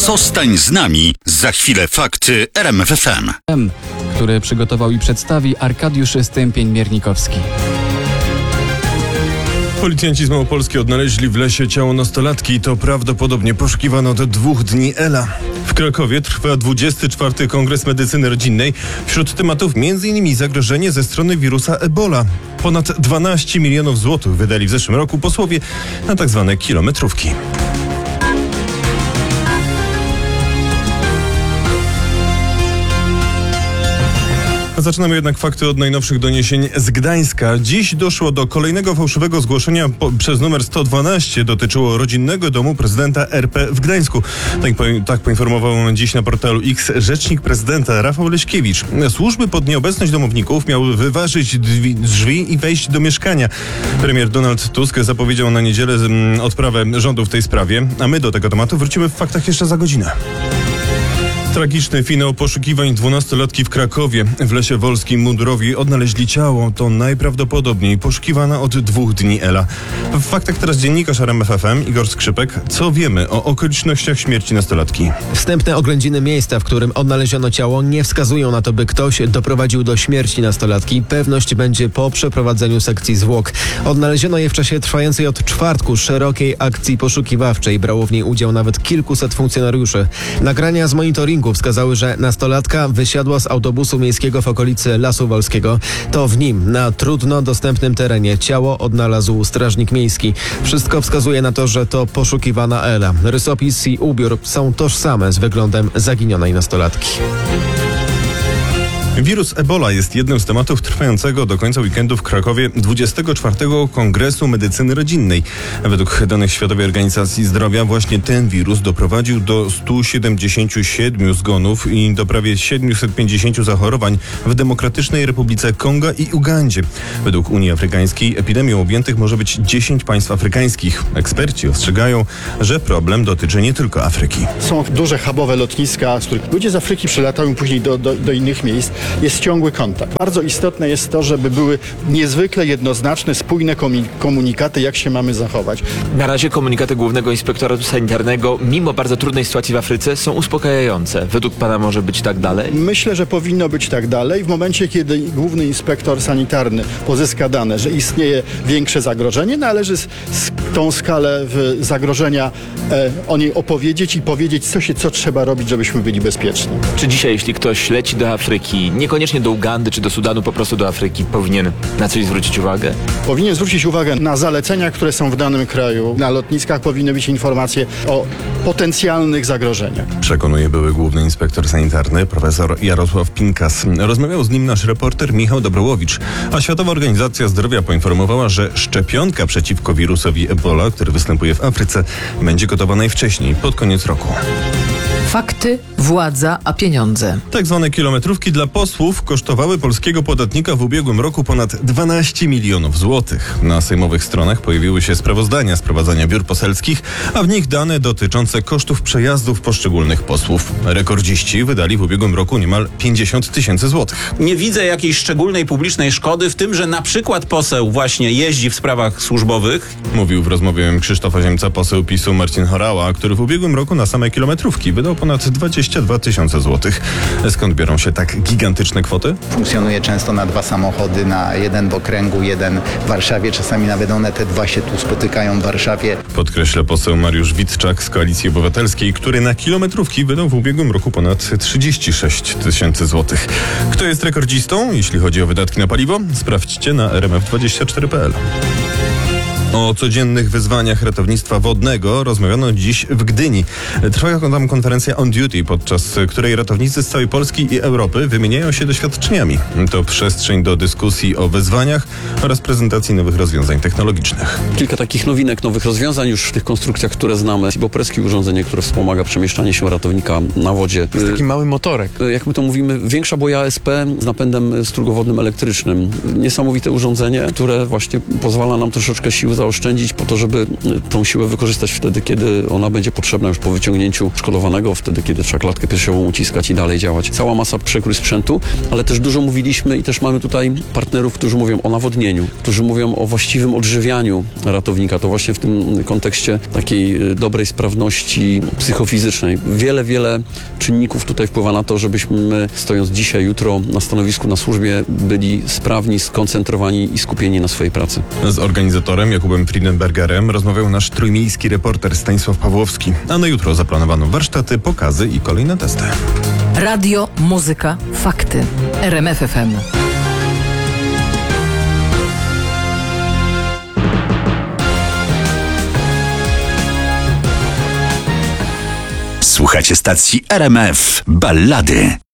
Zostań z nami. Za chwilę fakty RMF FM. Który przygotował i przedstawi Arkadiusz Stępień-Miernikowski. Policjanci z Małopolski odnaleźli w lesie ciało nastolatki. To prawdopodobnie poszukiwano od 2 dni Ela. W Krakowie trwa 24. Kongres Medycyny Rodzinnej. Wśród tematów m.in. zagrożenie ze strony wirusa Ebola. Ponad 12 milionów złotych wydali w zeszłym roku posłowie na tzw. kilometrówki. Zaczynamy jednak fakty od najnowszych doniesień z Gdańska. Dziś doszło do kolejnego fałszywego zgłoszenia przez numer 112. Dotyczyło rodzinnego domu prezydenta RP w Gdańsku. Tak poinformował dziś na portalu X rzecznik prezydenta Rafał Leśkiewicz. Służby pod nieobecność domowników miały wyważyć drzwi i wejść do mieszkania. Premier Donald Tusk zapowiedział na niedzielę odprawę rządu w tej sprawie, a my do tego tematu wrócimy w faktach jeszcze za godzinę. Tragiczny finał poszukiwań 12-latki w Krakowie. W Lesie Wolskim mundurowi odnaleźli ciało. To najprawdopodobniej poszukiwana od 2 dni Ela. W faktach teraz dziennikarz RMF FM Igor Skrzypek. Co wiemy o okolicznościach śmierci nastolatki? Wstępne oględziny miejsca, w którym odnaleziono ciało, nie wskazują na to, by ktoś doprowadził do śmierci nastolatki. Pewność będzie po przeprowadzeniu sekcji zwłok. Odnaleziono je w czasie trwającej od czwartku szerokiej akcji poszukiwawczej. Brało w niej udział nawet kilkuset funkcjonariuszy. Nagrania z monitoringu wskazały, że nastolatka wysiadła z autobusu miejskiego w okolicy Lasu Wolskiego. To w nim, na trudno dostępnym terenie, ciało odnalazł strażnik miejski. Wszystko wskazuje na to, że to poszukiwana Ela. Rysopis i ubiór są tożsame z wyglądem zaginionej nastolatki. Wirus Ebola jest jednym z tematów trwającego do końca weekendu w Krakowie 24. Kongresu Medycyny Rodzinnej. Według danych Światowej Organizacji Zdrowia właśnie ten wirus doprowadził do 177 zgonów i do prawie 750 zachorowań w Demokratycznej Republice Konga i Ugandzie. Według Unii Afrykańskiej epidemią objętych może być 10 państw afrykańskich. Eksperci ostrzegają, że problem dotyczy nie tylko Afryki. Są duże hubowe lotniska, z których ludzie z Afryki przylatają później do innych miejsc. Jest ciągły kontakt. Bardzo istotne jest to, żeby były niezwykle jednoznaczne, spójne komunikaty, jak się mamy zachować. Na razie komunikaty Głównego Inspektoratu Sanitarnego, mimo bardzo trudnej sytuacji w Afryce, są uspokajające. Według pana może być tak dalej? Myślę, że powinno być tak dalej. W momencie, kiedy Główny Inspektor Sanitarny pozyska dane, że istnieje większe zagrożenie, należy tą skalę zagrożenia o niej opowiedzieć i powiedzieć, co trzeba robić, żebyśmy byli bezpieczni. Czy dzisiaj, jeśli ktoś leci do Afryki, niekoniecznie do Ugandy czy do Sudanu, po prostu do Afryki, powinien na coś zwrócić uwagę? Powinien zwrócić uwagę na zalecenia, które są w danym kraju. Na lotniskach powinny być informacje o potencjalnych zagrożeniach. Przekonuje były Główny Inspektor Sanitarny profesor Jarosław Pinkas. Rozmawiał z nim nasz reporter Michał Dobrołowicz. A Światowa Organizacja Zdrowia poinformowała, że szczepionka przeciwko wirusowi Ebola, który występuje w Afryce, będzie gotowa najwcześniej, pod koniec roku. Fakty, władza, a pieniądze. Tak zwane kilometrówki dla posłów kosztowały polskiego podatnika w ubiegłym roku ponad 12 milionów złotych. Na sejmowych stronach pojawiły się sprawozdania z prowadzenia biur poselskich, a w nich dane dotyczące kosztów przejazdów poszczególnych posłów. Rekordziści wydali w ubiegłym roku niemal 50 tysięcy złotych. Nie widzę jakiejś szczególnej publicznej szkody w tym, że na przykład poseł właśnie jeździ w sprawach służbowych. Mówił w rozmowie Krzysztofa Ziemca poseł PiS-u Marcin Horała, który w ubiegłym roku na same kilometrówki wydał ponad 22 tysiące złotych. Skąd biorą się tak gigantyczne kwoty? Funkcjonuje często na 2 samochody, na jeden w okręgu, jeden w Warszawie. Czasami nawet one te 2 się tu spotykają w Warszawie. Podkreśla poseł Mariusz Witczak z Koalicji Obywatelskiej, który na kilometrówki wydał w ubiegłym roku ponad 36 tysięcy złotych. Kto jest rekordzistą, jeśli chodzi o wydatki na paliwo? Sprawdźcie na rmf24.pl. O codziennych wyzwaniach ratownictwa wodnego rozmawiano dziś w Gdyni. Trwa tam konferencja On Duty, podczas której ratownicy z całej Polski i Europy wymieniają się doświadczeniami. To przestrzeń do dyskusji o wyzwaniach oraz prezentacji nowych rozwiązań technologicznych. Kilka takich nowinek, nowych rozwiązań już w tych konstrukcjach, które znamy. Sibopreskie urządzenie, które wspomaga przemieszczanie się ratownika na wodzie. To jest taki mały motorek. Jak my to mówimy, większa boja ASP z napędem strugowodnym elektrycznym. Niesamowite urządzenie, które właśnie pozwala nam troszeczkę sił zaoszczędzić po to, żeby tą siłę wykorzystać wtedy, kiedy ona będzie potrzebna już po wyciągnięciu szkodowanego, wtedy, kiedy trzeba klatkę piersiową uciskać i dalej działać. Cała masa przekrój sprzętu, ale też dużo mówiliśmy i też mamy tutaj partnerów, którzy mówią o nawodnieniu, którzy mówią o właściwym odżywianiu ratownika. To właśnie w tym kontekście takiej dobrej sprawności psychofizycznej. Wiele czynników tutaj wpływa na to, żebyśmy stojąc dzisiaj, jutro na stanowisku, na służbie byli sprawni, skoncentrowani i skupieni na swojej pracy. Z organizatorem Jakubem Friedenbergerem rozmawiał nasz trójmiejski reporter Stanisław Pawłowski. A na jutro zaplanowano warsztaty, pokazy i kolejne testy. Radio, muzyka, fakty. RMF FM. Słuchacie stacji RMF Ballady.